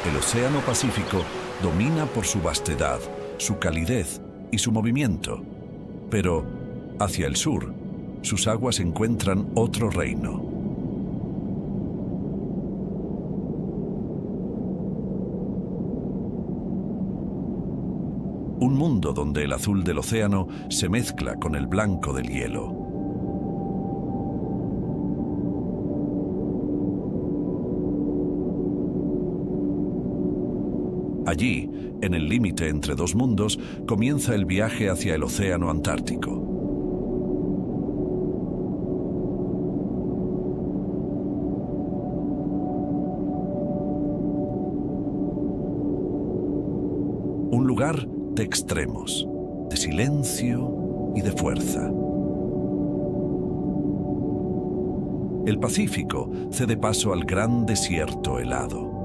El Océano Pacífico domina por su vastedad, su calidez y su movimiento. Pero, hacia el sur, sus aguas encuentran otro reino. Un mundo donde el azul del océano se mezcla con el blanco del hielo. Allí, en el límite entre dos mundos, comienza el viaje hacia el océano Antártico. Un lugar de extremos, de silencio y de fuerza. El Pacífico cede paso al gran desierto helado.